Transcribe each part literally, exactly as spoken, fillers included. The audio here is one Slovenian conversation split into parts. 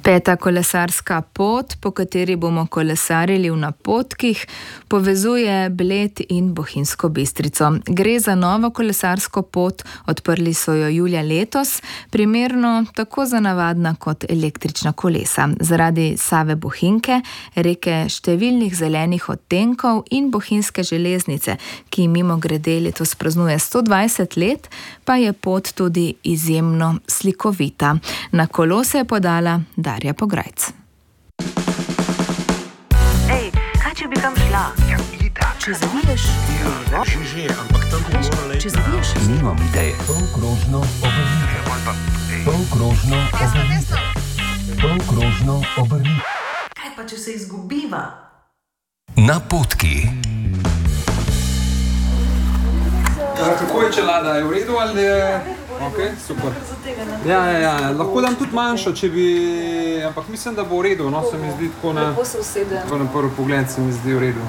Peta kolesarska pot, po kateri bomo kolesarili v napotkih, povezuje Bled in Bohinjsko Bistrico. Gre za novo kolesarsko pot, odprli so jo julija letos, primerno tako za navadna kot električna kolesa. Zaradi Save Bohinjke, reke številnih zelenih odtenkov in Bohinjske železnice, ki mimogrede letos praznuje sto dvajset let, pa je pot tudi izjemno slikovita. Na kolo se je podala Darja Pograjc. Ej, kaj če bi kam šla? Ja, itak. Če zaviješ levo? Že, že, ampak tam bo morala iti. Če zaviješ levo? Nimam ideje. Polkrožno obrnite. Polkrožno obrnite. Polkrožno obrnite. Kaj pa, če se izgubiva? Napotki. Ja, kako je čelada? Je v redu ali je... Ok, super. Ja, ja, ja, lahko dam tudi manjšo, če bi... Ampak mislim, da bo v redu, no, se mi zdi tako na... Lepo se usede. Tako na prvi pogled se mi zdi v redu.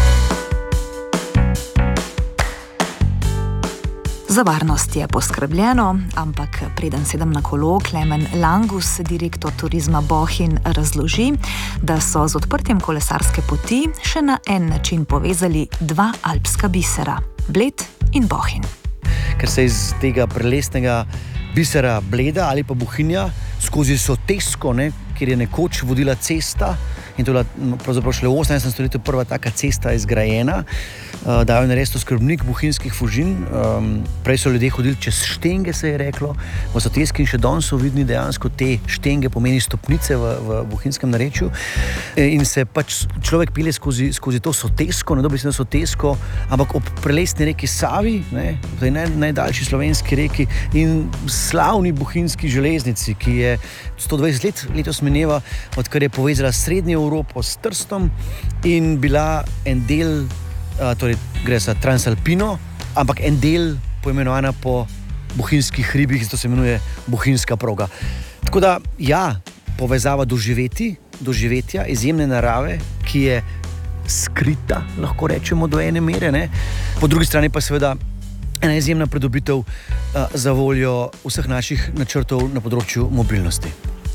Za varnost je poskrbljeno, ampak preden sedem na kolo, Klemen Langus, direktor Turizma Bohinj, razloži, da so z odprtjem kolesarske poti še na en način povezali dva alpska bisera, Bled in Bohinj. Ker se iz tega prelesnega bisera Bleda ali pa Bohinja skozi Sotesko, ne, kjer je nekoč vodila cesta, in to je bila pravzaprav šele v osemnajstem stoletju prva taka cesta izgrajena, uh, da je naredil skrbnik bohinjskih fužin. Um, prej so ljudje hodili čez štenge, se je reklo, v Soteski, in še danes so vidni dejansko te štenge, pomeni stopnice v, v bohinjskem narečju. In se pač človek pelje skozi, skozi to Sotesko, ne dobi se na Sotesko, ampak ob prelesni reki Savi, ne, tej naj, najdaljši slovenski reki, in slavni bohinjski železnici, ki je sto dvajset let letos mineva, odkar je povezala srednjo Evropo s Trstom in bila en del, uh, torej gre za Transalpino, ampak en del poimenovana po bohinjskih hribih, zato se imenuje bohinjska proga. Tako da, ja, povezava doživeti, doživetja, izjemne narave, ki je skrita, lahko rečemo do ene mere, ne? Po drugi strani pa seveda ena izjemna pridobitev uh, za voljo vseh naših načrtov na področju mobilnosti.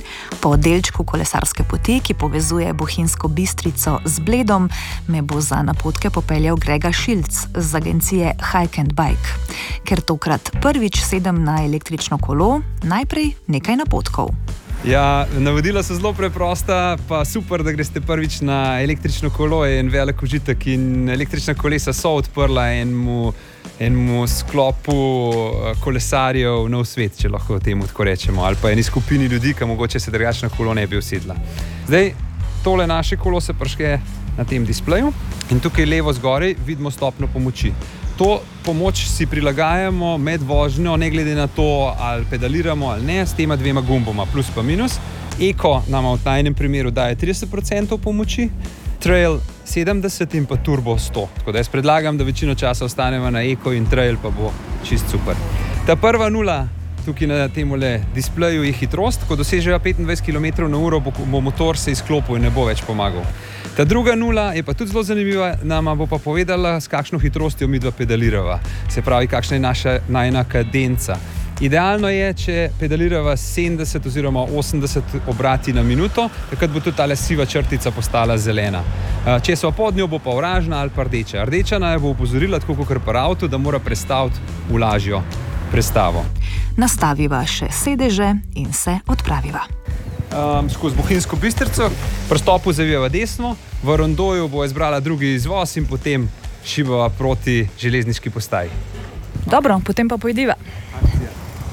Po delčku kolesarske poti, ki povezuje Bohinjsko Bistrico z Bledom, me bo za napotke popeljal Grega Šilc z agencije Hike and Bike. Ker tokrat prvič sedem na električno kolo, najprej nekaj napotkov. Ja, navodila so zelo preprosta, pa super, da greste prvič na električno kolo, je en velik užitek, in električna kolesa so odprla enemu, enemu sklopu kolesarjev nov svet, če lahko temu tako rečemo, ali pa eni skupini ljudi, ki mogoče se drugače na kolo ne bi usedla. Zdaj, tole naše kolo se prške na tem displeju in tukaj levo zgoraj vidimo stopno pomoči. To pomoč si prilagajamo med vožnjo, ne glede na to, ali pedaliramo ali ne, s tema dvema gumboma, plus pa minus. Eko nam v tajnem primeru daje trideset procentov pomoči, Trail sedemdeset in pa Turbo sto. Tako da jaz predlagam, da večino časa ostanemo na Eko in Trail, pa bo čist super. Ta prva nula tukaj na temule displeju je hitrost, ko dosežejo petindvajset kilometrov na uro, bo, bo motor se izklopil in ne bo več pomagal. Ta druga nula je pa tudi zelo zanimiva, nama bo pa povedala, s kakšno hitrostjo midva pedalirava. Se pravi, kakšna je naša najna kadenca. Idealno je, če pedalirava sedemdeset oziroma osemdeset obrati na minuto, takrat bo tudi tale siva črtica postala zelena. Če so pod njo, bo pa oranžna ali pa rdeča. Rdeča naj bo opozorila, tako kot pri avtu, da mora prestaviti v lažjo prestavo. Nastaviva še sedeže in se odpraviva. Um, skozi Bohinjsko Bistrico, pri stopu zavijava desno, v rondoju bo izbrala drugi izvoz in potem šibava proti železniški postaji. Dobro, potem pa pojdiva. Akcija.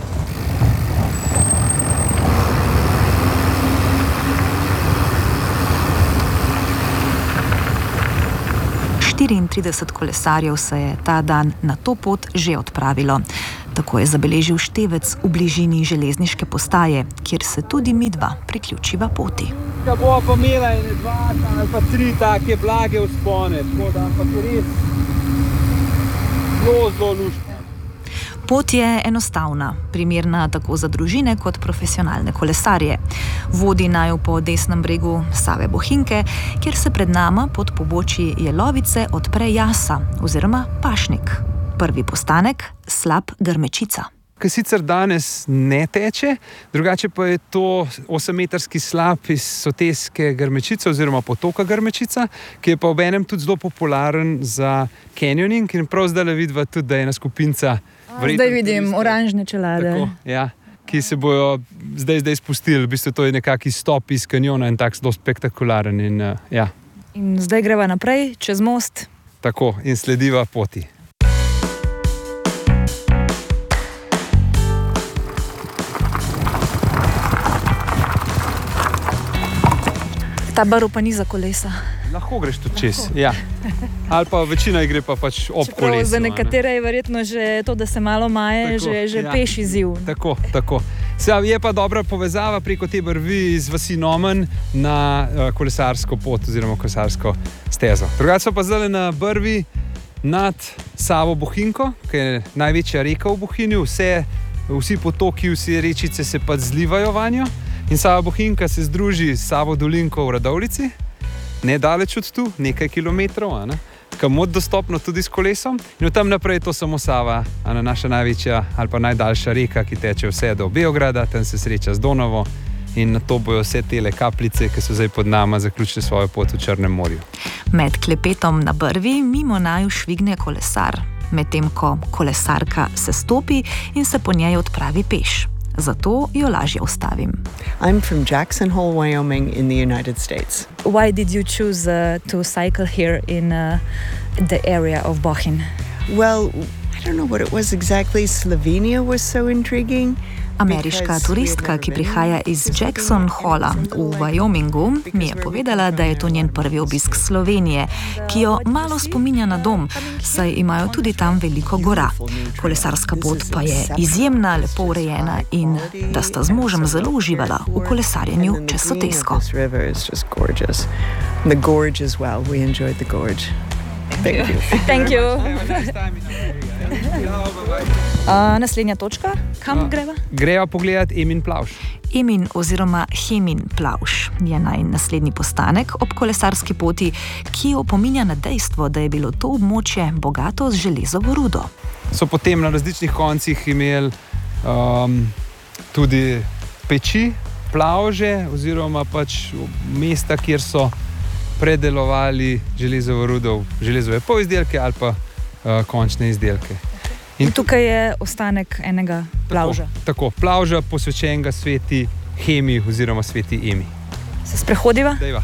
štiriintrideset kolesarjev se je ta dan na to pot že odpravilo. Tako je zabeležil števec v bližini železniške postaje, kjer se tudi midva priključiva poti. Ja, bo pa imela ene dva ali pa tri take blage vzpone, tako da ampak je res zelo, zelo luštno. Pot je enostavna, primerna tako za družine kot profesionalne kolesarje. Vodi naju po desnem bregu Save Bohinjke, kjer se pred nama pod pobočji Jelovice odpre jasa oziroma pašnik. Prvi postanek Slap Grmečica. ki sicer danes ne teče, drugače pa je to osemmetrski slap iz Soteske Grmečice oziroma potoka Grmečica, ki je pa obenem tudi zelo popularen za canyoning in prav zdaj le vidiva tudi, da je ena skupinca. Zdaj vidim oranžne čelade. Tako, ja, ki se bojo zdaj, zdaj spustili. V bistvu to je nekak izstop iz kanjona in tak zelo spektakularen. In, uh, ja. In zdaj greva naprej, čez most. Tako, in slediva poti. Ta barv pa ni za kolesa. Lahko greš tudi čez, ja. Ali pa večina gre pa pač ob Čeprav kolesu. za nekatere je verjetno že to, da se malo maje, Tako, že, že ja. peš izziv. Tako, tako. Se, je pa dobra povezava preko te brvi iz vasi Nomen na uh, kolesarsko pot oziroma kolesarsko stezo. Drugače so pa zdaj na brvi nad Savo Bohinjko, ki je največja reka v Bohinju. Vse, vsi potoki, vsi rečice se pa zlivajo vanjo. In Sava Bohinjka se združi s Savo Dolinko v Radovljici, nedaleč od tu, nekaj kilometrov, a ne? Kamor dostopno tudi s kolesom. In od tam naprej je to samo Sava, a ne, naša največja ali pa najdaljša reka, ki teče vse do Beograda, tam se sreča z Donavo in na to bojo vse tele kapljice, ki so zdaj pod nama, zaključili svojo pot v Črnem morju. Med klepetom na brvi mimo naju švigne kolesar, medtem ko kolesarka se stopi in se po njej odpravi peš. Zato jo lažje ustavim. I'm from Jackson Hole, Wyoming in the United States. Why did you choose uh, to cycle here in uh, the area of Bohinj? Well, I don't know what it was exactly. Slovenia was so intriguing. Ameriška turistka, ki prihaja iz Jackson Hola v Wyomingu, mi je povedala, da je to njen prvi obisk Slovenije, ki jo malo spominja na dom, saj imajo tudi tam veliko gora. Kolesarska pot pa je izjemna, lepo urejena in da sta z možem zelo uživala v kolesarjenju čez Sotesko. The gorge as well. We enjoyed the gorge. Thank you. Thank you. Uh, naslednja točka, kam uh, greva? Greva pogledat Emin plavš. Emin oziroma Hemin plavš je naj naslednji postanek ob kolesarski poti, ki opominja na dejstvo, da je bilo to območje bogato z železovo rudo. So potem na različnih koncih imeli um, tudi peči, plavže oziroma pač mesta, kjer so predelovali železovo rudo, železove polizdelke ali pa uh, končne izdelke. In tukaj je ostanek enega plavža. Tako, tako plavža posvečenega sveti Hemi oziroma sveti Emi. Se sprehodiva? Dejva.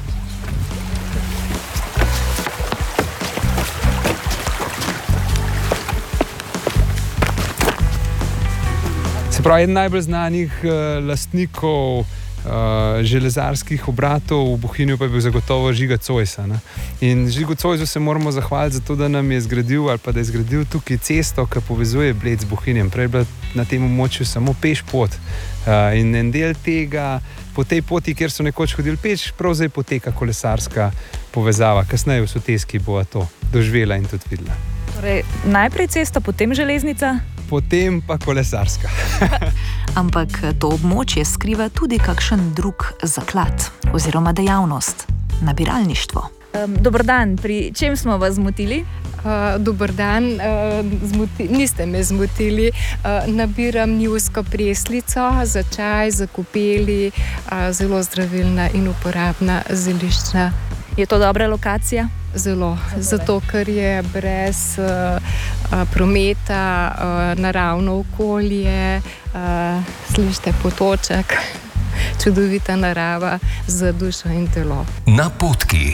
Se pravi, eden najbolj znanih uh, lastnikov Uh, železarskih obratov v Bohinju pa je bil zagotovo Žiga Zoisa. Ne? In Žigu Zoisu se moramo zahvaliti za to, da nam je zgradil ali pa da je zgradil tukaj cesto, ki povezuje Bled z Bohinjem. Prej je bila na tem območju samo peš pot. Uh, in en del tega, po tej poti, kjer so nekoč hodili peš, prav zdaj poteka kolesarska povezava. Kasneje v Soteski bo to doživela in tudi videla. Torej, najprej cesta, potem železnica? Potem pa kolesarska. Ampak to območje skriva tudi kakšen drug zaklad oziroma dejavnost, nabiralništvo. Um, dober dan, pri čem smo vas zmotili? Uh, dober dan, uh, zmoti, niste me zmotili. Uh, nabiram njivsko preslico za čaj, za kopeli, uh, zelo zdravilna in uporabna zelišča. Je to dobra lokacija? Zelo, zato ker je brez uh, uh, prometa, uh, naravno okolje, uh, slišite potoček, čudovita narava za dušo in telo. Napotki.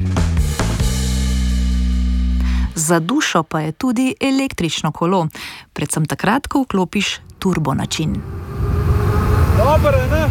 Za dušo pa je tudi električno kolo, predvsem takrat, ko vklopiš turbo način. Dobre, ne?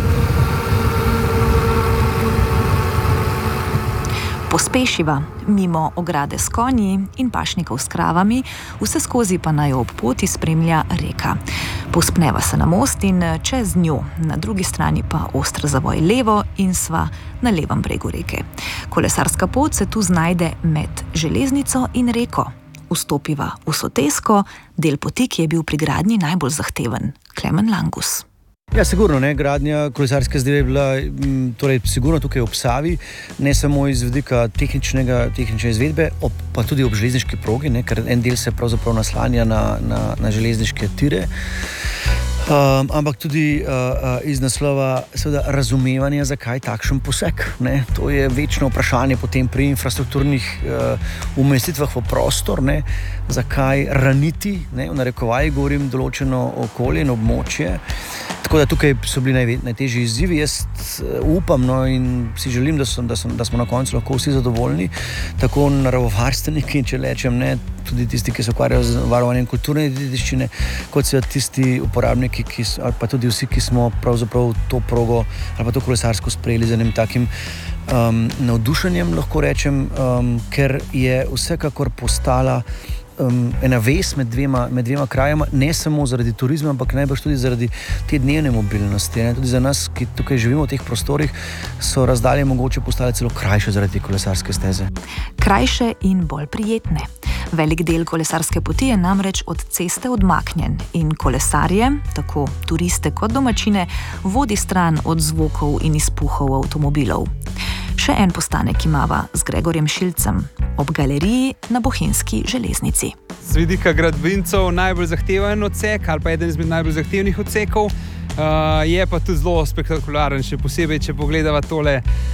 Pospešiva mimo ograde s konji in pašnikov s kravami, vse skozi pa naj ob poti spremlja reka. Povzpneva se na most in čez njo, na drugi strani pa oster zavoj levo in sva na levem bregu reke. Kolesarska pot se tu znajde med železnico in reko. Vstopiva v Sotesko, del poti, ki je bil pri gradnji najbolj zahteven, Klemen Langus. Ja, sigurno, ne, gradnja kolesarske zdaj je bila m, torej, sigurno tukaj ob Savi, ne samo iz vidika tehničnega, tehnične izvedbe, ob, pa tudi ob železniški progi, ne, ker en del se pravzaprav naslanja na, na, na železniške tire. Um, ampak tudi uh, uh, iz naslova seveda, razumevanja, zakaj takšen poseg. Ne? To je večno vprašanje potem pri infrastrukturnih uh, umestitvah v prostor, ne? Zakaj raniti, ne? V narekovaji govorim, določeno okolje in območje. Tako da tukaj so bili naj, najtežji izzivi. Jaz uh, upam no, in si želim, da, so, da, so, da smo na koncu lahko vsi zadovoljni, tako naravovarstveniki, če rečem, ne, tudi tisti, ki se ukvarjajo z varovanjem kulturne dediščine, kot seveda tisti uporabniki, ki so, ali pa tudi vsi, ki smo pravzaprav to progo ali pa to kolesarsko sprejeli z enim takim um, navdušenjem, lahko rečem, um, ker je vsekakor postala Um, ena vez med dvema, med dvema krajama, ne samo zaradi turizma, ampak najbrž tudi zaradi te dnevne mobilnosti. Ne? Tudi za nas, ki tukaj živimo v teh prostorih, so razdalje mogoče postale celo krajše zaradi te kolesarske steze. Krajše in bolj prijetne. Velik del kolesarske poti je namreč od ceste odmaknjen in kolesarje, tako turiste kot domačine, vodi stran od zvokov in izpuhov avtomobilov. Še en postanek imava z Gregorjem Šilcem ob galeriji na bohinjski železnici. Z vidika gradbincev najbolj zahteven odsek ali pa eden izmed najbolj zahtevnih odsekov, uh, je pa tudi zelo spektakularen, še posebej, če pogledava tole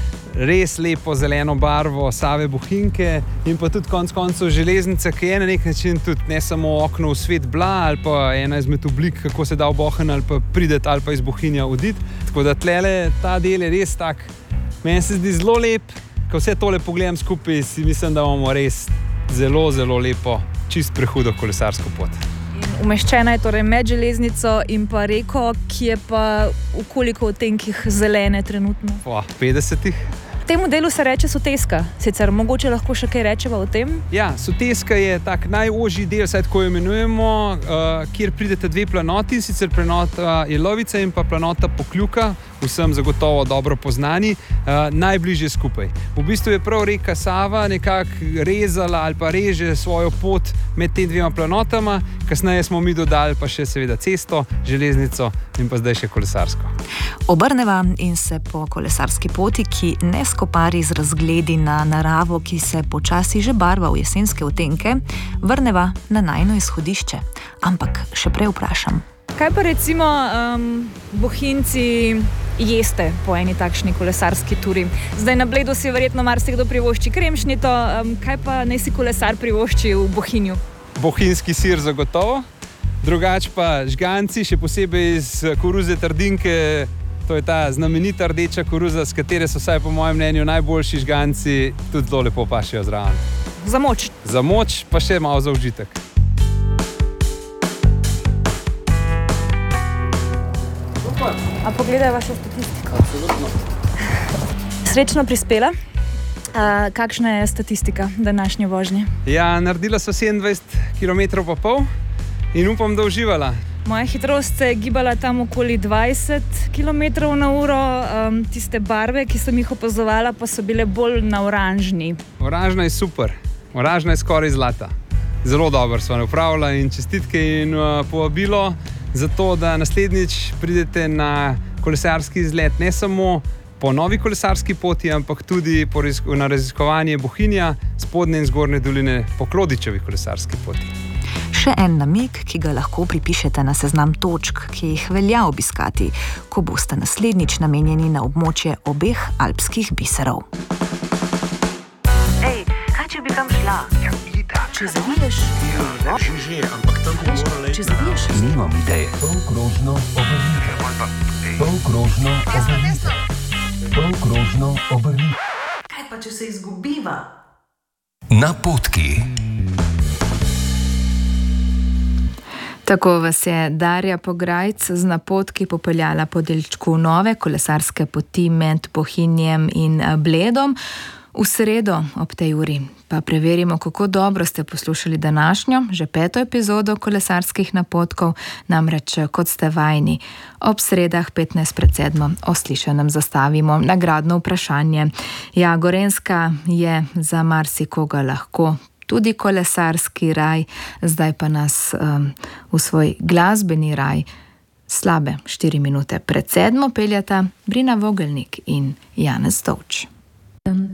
res lepo zeleno barvo Save Bohinjke in pa tudi konec koncev železnica, ki je na nek način tudi ne samo okno v svet bila ali pa ena izmed oblik, kako se da v Bohinj ali pa prideti ali pa iz Bohinja oditi. Tako da tlele ta del je res tak, meni se zdi zelo lep, ko vse tole pogledam skupaj, si mislim, da imamo res zelo, zelo lepo, čist prehudo kolesarsko pot. In umeščena je torej med železnico in pa reko, ki je pa v koliko odtenkih zelene trenutno? Po petdesetih. Temu delu se reče Soteska, sicer mogoče lahko še kaj rečeva o tem? Ja, Soteska je tak najožji del, saj tako imenujemo, uh, kjer pridete dve planoti, sicer planota Jelovica in pa planota Pokljuka, vsem zagotovo dobro poznani, uh, najbližje skupaj. V bistvu je prav reka Sava nekako rezala ali pa reže svojo pot med tem dvema planotama, kasneje smo mi dodali pa še seveda cesto, železnico in pa zdaj še kolesarsko. Obrneva in se po kolesarski poti, ki ne skopari z razgledi na naravo, ki se počasi že barva v jesenske odtenke, vrneva na najino izhodišče. Ampak še prej vprašam. Kaj pa recimo um, Bohinjci jeste po eni takšni kolesarski turi? Zdaj na Bledu si verjetno marsikdo privošči kremšnito, um, kaj pa naj si kolesar privošči v Bohinju? Bohinjski sir zagotovo, drugače pa žganci, še posebej iz koruze Trdinke, to je ta znamenita rdeča koruza, s katere so vsaj po mojem mnenju najboljši žganci, tudi zelo lepo pašejo zraven. Za moč? Za moč, pa še malo za užitek. A pogledaj vašo statistiko. Absolutno. Srečno prispela. A, kakšna je statistika današnje vožnje? Ja, naredila so sedemindvajset kilometrov pa pol in upam, da uživala. Moja hitrost se je gibala tam okoli dvajset kilometrov na uro. Um, tiste barve, ki sem jih opazovala, pa so bile bolj na oranžni. Oranžna je super. Oranžna je skoraj zlata. Zelo dobro sva upravila in čestitke in uh, povabilo za to, da naslednjič pridete na kolesarski izlet ne samo po novi kolesarski poti, ampak tudi po raz, na raziskovanje Bohinja, spodnje in zgornje doline po Klodičevi kolesarski poti. Še en namig, ki ga lahko pripišete na seznam točk, ki jih velja obiskati, ko boste naslednjič namenjeni na območje obeh alpskih biserov. Ej, kaj če bi kam šla? Ja, itak. Če zaviješ, Ja, že, že, ampak tam bi morala če iti. zaviješ, Nimam ideje. Polkrožno obrnite. Polkrožno obrnite. Polkrožno obrnite. kaj pa če se izgubiva? Napotki. Tako vas je Darja Pograjc z napotki popeljala po delčku nove kolesarske poti med Bohinjem in Bledom. V sredo ob tej uri pa preverimo, kako dobro ste poslušali današnjo, že peto epizodo kolesarskih napotkov, namreč kot ste vajni. Ob sredah petnajst pred sedmo o slišanem zastavimo nagradno vprašanje. Ja, Gorenjska je za marsikoga lahko tudi kolesarski raj, zdaj pa nas um, v svoj glasbeni raj Slabe štiri minute pred sedmo peljata Brina Vogelnik in Janez Dovč.